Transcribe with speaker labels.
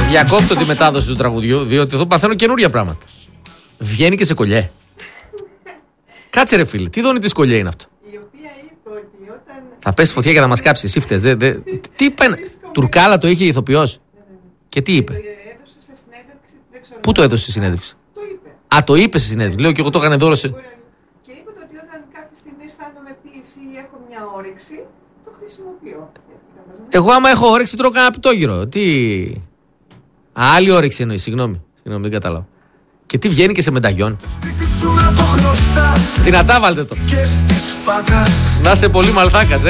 Speaker 1: Διακόπτω τη μετάδοση του τραγουδιού, διότι εδώ παθαίνω καινούρια πράγματα. Βγαίνει και σε κολλιέ. Κάτσε ρε φίλε, τι δόνει τη κολλιέ είναι αυτό.
Speaker 2: Η οποία είπε ότι όταν.
Speaker 1: Θα πέσει φωτιά για να μας κάψει, εσύ φταίς. Τι είπε, Τουρκάλα το είχε η ηθοποιός. Και τι είπε.
Speaker 2: Έδωσε σε συνέντευξη, δεν ξέρω.
Speaker 1: Πού το έδωσε στη συνέντευξη.
Speaker 2: Το είπε.
Speaker 1: Α, το είπε στη συνέντευξη. Λέω και εγώ το έκανε δώρο σε.
Speaker 2: Και είπε ότι όταν κάποια στιγμή αισθάνομαι πίεση ή έχω μια όρεξη, το χρησιμοποιώ.
Speaker 1: Εγώ άμα έχω όρεξη τρώω κανένα πιτόγυρο. Τι. Άλλη όρεξη εννοεί, συγγνώμη, δεν κατάλαβα. Και τι βγαίνει και σε μεταγιών. Δυνατά βάλτε το. Να είσαι πολύ μαλθάκας.